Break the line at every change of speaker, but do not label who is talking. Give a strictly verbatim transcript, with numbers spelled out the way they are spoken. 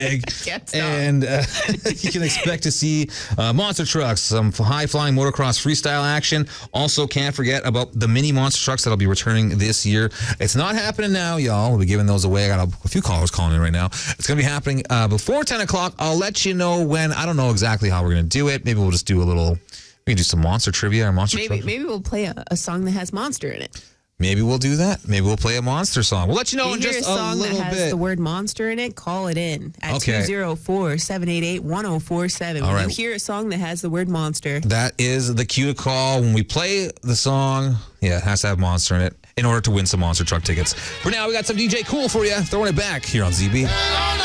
Can't stop.
And uh, you can expect to see uh, monster trucks, some high-flying motocross freestyle action. Also, can't forget about the mini monster trucks that'll be returning this year. It's not happening now, y'all. We'll be giving those away. I got a, a few callers calling in right now. It's going to be happening uh, before ten o'clock. I'll let you know when. I don't know exactly how we're going to do it. Maybe we'll just do a little, we can do some monster trivia or monster
Maybe
truck.
maybe we'll play a, a song that has monster in it.
Maybe we'll do that. Maybe we'll play a monster song. We'll let you know
You
in
hear
just
a
a
song
little
that has
bit.
the word monster in it, call it in at
Okay.
two oh four, seven eight eight, one oh four seven.
All
When
right.
you hear a song that has the word monster.
That is the cue to call when we play the song. Yeah, it has to have monster in it in order to win some monster truck tickets. For now, we got some D J Cool for you. Throwing it back here on Z B.